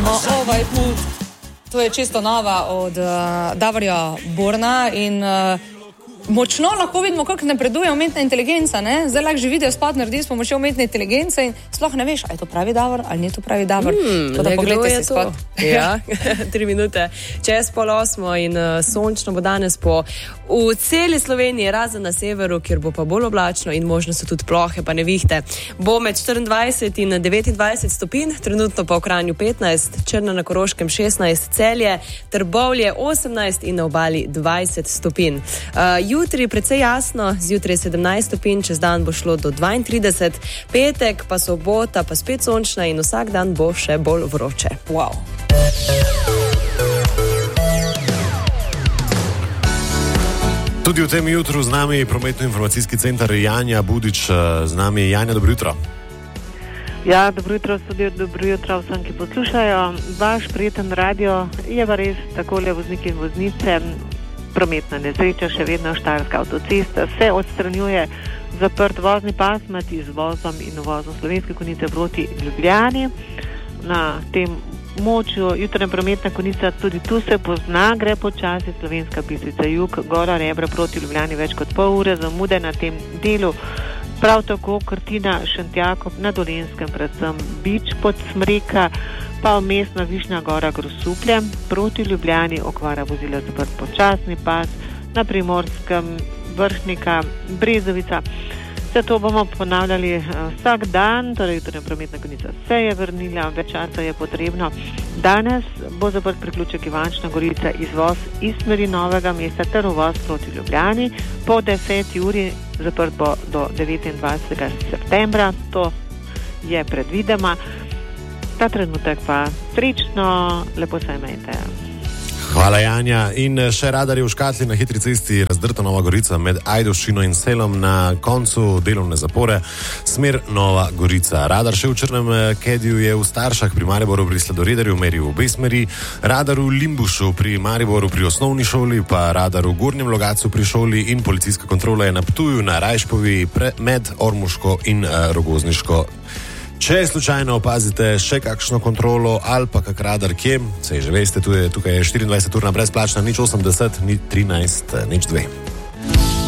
Ovaj put. To je čisto nova od Davorja Borna in močno lahko vidimo, kako napreduje umetna inteligenca, ne? Zdaj lahko že video spot naredi s pomočjo umetne inteligence in sploh ne veš, ali je to pravi Davor ali ni to pravi Davor. To da pogledajte si spot. Ja, 3 minute. Čez 7:30 in sončno bo danes v celi Sloveniji, razen na severu, kjer bo pa bolj oblačno in možno so tudi plohe pa nevihte. Bo med 24 in 29 stopinj, trenutno pa v Kranju 15, Črna na Koroškem 16, Celje, Trbovlje 18 in na obali 20 stopinj. Jutri precej jasno, zjutraj 17 stopinj, čez dan bo šlo do 32, petek pa sobota pa spet sončna in vsak dan bo še bolj vroče. Wow. Tudi v tem jutru z nami prometno-informacijski center Janja Budič. Z nami je Janja, dobro jutro. Ja, dobro jutro, studio, dobro jutro vsem, ki poslušajo. Vaš prijeten radio je pa res takole, vozniki in voznice. Prometna nesreča še vedno, Štajerska avtocesta se odstranjuje, zaprt vozni pas med izvozom in uvozom Slovenske Konjice proti Ljubljani. Na tem močju jutranja prometna konica tudi tu se pozna, gre počasi, Slovenska Bistrica jug, Gora Rebra proti Ljubljani več kot pol ure zamude na tem delu. Prav tako Krtina Šentjakov na Dolenjskem, predvsem Bič pod Smreka, pa vmesna Višnja Gora Grosuplje proti Ljubljani, okvara vozila zaprt počasni pas, na Primorskem Vršnika, Brezovica. Vse to bomo ponavljali vsak dan, torej jutranja prometna konica se je vrnila, več časa je potrebno. Danes bo zaprt priključek Ivančna Gorica, izvoz iz smeri Novega mesta ter uvoz proti Ljubljani. Po 10. uri zaprt bo do 29. septembra, to je predvidoma. Ta trenutek pa srečno, lepo se imejte. Hvala, Janja. In še radar je v škatli na hitri cesti razdrta Nova Gorica med Ajdovščino in Selom na koncu delovne zapore, smer Nova Gorica. Radar še v Črnem Kediju je v Staršah pri Mariboru pri Sladoredarju meril v obe smeri, radar v Limbušu pri Mariboru pri osnovni šoli, pa radar v Gornjem Logatcu pri šoli in policijska kontrola je na Ptuju na Rajšpovi med Ormoško in Rogozniško. Če slučajno opazite še kakšno kontrolo ali pa kak radar kje, saj že veste, tukaj je 24 urna brezplačna, 080 13 02.